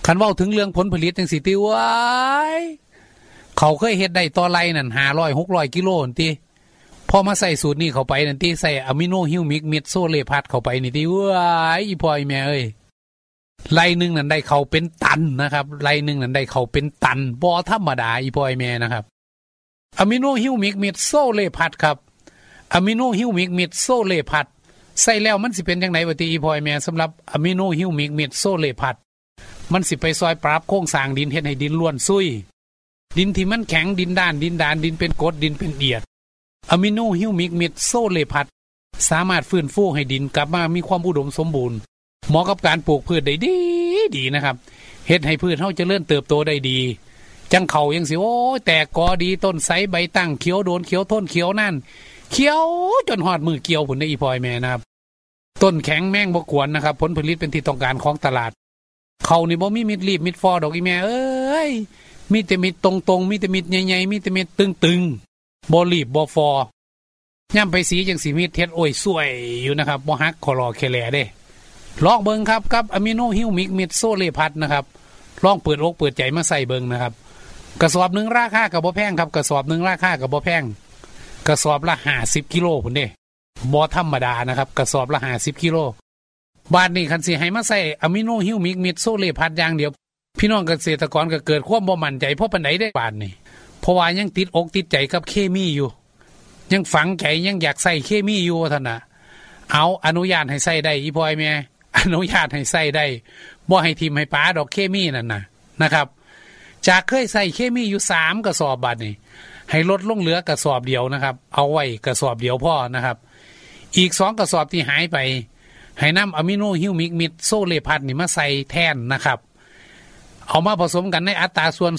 คันเว้าถึงเรื่องผลผลิตจังสิติว้ายเขาเคยเฮ็ดได้ต่อไร่นั่น500-600 กิโลนั่นติพอมาใส่สูตรนี้เข้าไปนั่นติใส่อะมิโนฮิวมิกมิดโซเลพัดเข้าไปนี่ติว้ายอีพ่ออีแม่เอ้ยไร่นึงนั่นได้เขาเป็นตันนะครับไร่นึงนั่นได้เขาเป็นตันบ่ธรรมดาอีพ่ออีแม่นะครับอะมิโนฮิวมิกมิดโซเลพัดครับอะมิโนฮิวมิกมิดโซเลพัดใส่แล้วมันสิเป็นจังได๋ว่าติอีพ่ออีแม่สำหรับอะมิโนฮิวมิกมิดโซเลพัดมันสิไปซอยปรับโครงสร้างดินเฮ็ดให้ดินล้วนซุยดินที่มันแข็งดินด้านดินเป็นกรดดินเป็นเอียดอะมิโนฮิวมิกมิดโซเลพัดสามารถฟื้นฟูให้ดินกลับมามีความอุดมสมบูรณ์เหมาะกับการปลูกพืชได้ดีนะครับเฮ็ดให้พืชเฮาเจริญเติบโตได้ดีจังเขายังสิโอ้แตกกอดีต้นไสใบตั้งเขียวโดนเขียวทนเขียวนั่นเขียวจนฮอดมือเกี่ยวผลได้อีพอยแม่นะครับต้นแข็งแมงบ่กวนนะครับผลผลิตเป็นที่ต้องการของตลาดเขานี่บ่มีมิดรีบมิดฟอดอกอีแม่เอ้ยมีแต่มิดตรงๆมีแต่มิดใหญ่ๆมีแต่มิดตึงๆบ่รีบบ่ฟอย่ำไปสีจังสิมิดเฮ็ดโอ้ยสวยอยู่นะครับบ่ฮักคอรอแคแลเด้ลองเบิ่งครับกับอะมิโนฮิวมิกมิดโซเลพัดนะครับลองเปิดอกเปิดใจมาใส่เบิ่งนะครับกระสอบนึงราคาก็บ่แพงครับกระสอบนึงราคาก็บ่แพงกระสอบละ50 กิโลพุ่นเด้บ่ธรรมดานะครับกระสอบละ50 กิโลบาทนี้คันสิให้มาใส่อะมิโนฮิวมิกมิดโซเลพัดอย่างเดียวพี่น้องเกษตรกรก็เกิดความบ่มั่นใจเพราะปานใดได้บาทนี้เพราะว่ายังติดอกติดใจกับเคมีอยู่ยังฝังใจยังอยากใส่เคมีอยู่ท่านน่ะเอาอนุญาตให้ใส่ได้อีพ่อยแม่อนุญาตให้ใส่ได้บ่ให้ทิ่มให้ป๋าดอกเคมีนั่นน่ะนะครับจากเคยใส่เคมีอยู่3 กระสอบบาทนี้ให้ลดลงเหลือกระสอบเดียวนะครับเอาไว้กระสอบเดียวพอนะครับอีก2 กระสอบที่หายไปให้นำอะมิโนฮิวมิกมิดโซเลพัดนี่มาใส่แทนนะครับเอามาผสมกันในอัตราส่วน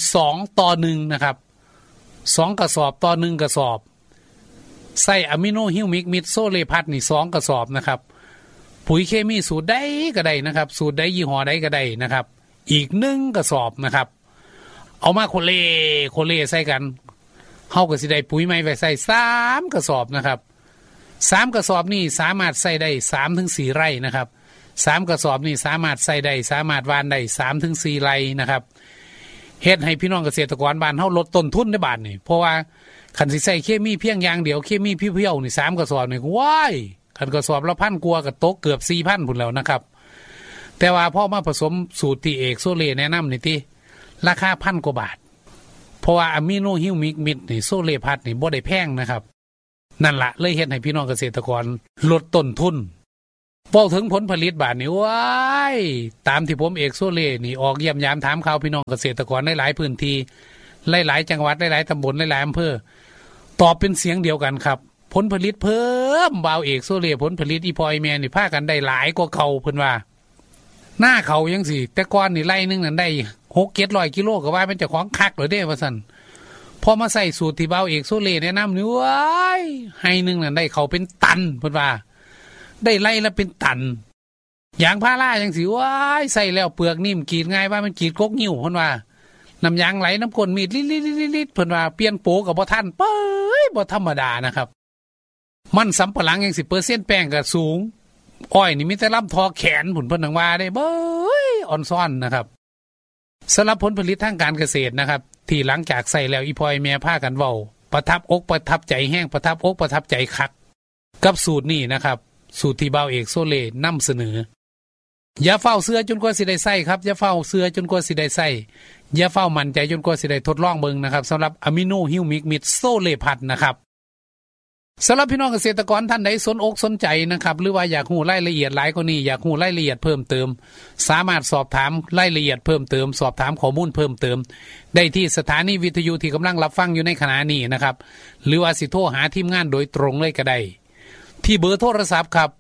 2:1นะครับ2 กระสอบต่อ1 กระสอบใส่อะมิโนฮิวมิกมิดโซเลพัดนี่2 กระสอบนะครับปุ๋ยเคมีสูตรใดก็ได้นะครับสูตรใดยี่ห้อใดก็ได้นะครับอีก1 กระสอบนะครับเอามาโคเลใส่กันเฮาก็สิได้ปุ๋ยใหม่ไว้ใส่3 กระสอบนะครับ3 กระสอบนี่สามารถใส่ได้ 3-4 ไร่นะครับ3 กระสอบนี่สามารถใส่ได้สามารถหว่านได้ 3-4 ไร่นะครับเฮ็ดให้พี่น้องเกษตรกรบ้านเฮาลดต้นทุนในบ้านนี่เพราะว่าคันสิใส่เคมีเพียงอย่างเดียวเคมีเพียวๆนี่3 กระสอบนี่ว้ายคันกระสอบละ1,000 กว่าก็ตกเกือบ 4,000 พุ่นแล้วนะครับแต่ว่าพอมาผสมสูตรที่เอกโซเลแนะนำนี่ติราคา1,000 กว่าบาทเพราะว่าอะมิโนฮิวมิกมิดนี่โซเลพัดนี่บ่ได้แพงนะครับนั่นละเลยเฮ็ดให้พี่น้องเกษตรกรลดต้นทุนพอถึงผลผลิตบาทนี่ว้ายตามที่ผมเอกโซเลนี่ออกเยี่ยมยามถามข่าวพี่น้องเกษตรกรในหลายพื้นที่หลายจังหวัดหลายตำบลหลายอำเภอตอบเป็นเสียงเดียวกันครับผลผลิตเพิ่มบ่าวเอกโซเลผลผลิตอีพอยแม่นี่พากันได้หลายกว่าเก่าเพิ่นว่าหน้าเขายังสิแต่ก่อนนี่ไร่นึงนั่นได้600-700 กิโลก็ว่าเป็นเจ้าของคักเหรอเด้ว่าซั่นพอมาใส่สูตรที่บ่าวเอกโซเลแนะนำนี่ว้ายให้นึงนั่นได้เขาเป็นตันเพิ่นว่าได้ไร่ละเป็นตันยางพาราจังสิว้ายใส่แล้วเปลือกนิ่มกรีดง่ายว่ามันกรีดกกนิ้วเพิ่นว่าน้ำยางไหลน้ำก้นมีดลิดๆๆๆเพิ่นว่าเปลี่ยนโปก็บ่ทันเป้ยบ่ธรรมดานะครับมันสำปะหลังยัง10%แป้งก็สูงอ้อยนี่มีแต่ลำทอแขนผุนเพิ่นว่าได้เบ้ยอ่อนซ่อนนะครับสำหรับผลผลิตทางการเกษตรนะครับที่หลังจากใส่แล้วอีพอยแม่พากันเว้าประทับอกประทับใจแห้งประทับอกประทับใจคักกับสูตรนี้นะครับสูตรที่บ่าวเอกโซเลนำเสนออย่าเฝ้าเสื้อจนกว่าสิได้ใส่ครับอย่าเฝ้าเสื้อจนกว่าสิได้ใส่อย่าเฝ้ามั่นใจจนกว่าสิได้ทดลองเบิ่งนะครับสำหรับอะมิโนฮิวมิกมิดโซเลพัดนะครับสำหรับพี่น้องเกษตรกรท่านใดสนอกสนใจนะครับหรือว่าอยากรู้รายละเอียดหลายกว่านี้อยากรู้รายละเอียดเพิ่มเติมสามารถสอบถามรายละเอียดเพิ่มเติมสอบถามข้อมูลเพิ่มเติมได้ที่สถานีวิทยุที่กำลังรับฟังอยู่ในขณะนี้นะครับหรือว่าสิโทรหาทีมงานโดยตรงเลยก็ได้ที่เบอร์โทรศัพท์ครับ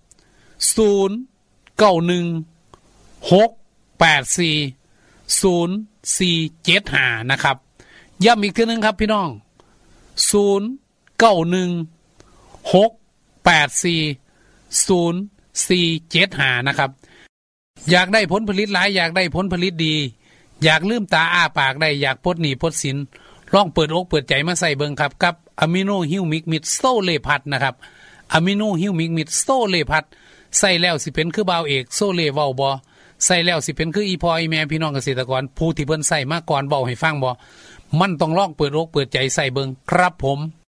0916840475นะครับย้ำอีกทีนึงครับพี่น้อง0916840475นะครับอยากได้ผลผลิตหลายอยากได้ผลผลิตดีอยากลืมตาอ้าปากได้อยากปลดหนี้ปลดสินลองเปิดอกเปิดใจมาใส่เบิ่งครับกับอะมิโนฮิวมิกมิดโซเลพัดนะครับอะมิโนฮิวมิกมิดโซเลพัดใส่แล้วสิเป็นคือบ่าวเอกโซเลเว้าบ่ใส่แล้วสิเป็นคืออีพ่ออีแม่พี่น้องเกษตรกรผู้ที่เพิ่นใส่มาก่อนเว้าให้ฟังบ่มันต้องลองเปิดอกเปิดใจใส่เบิ่งครับผม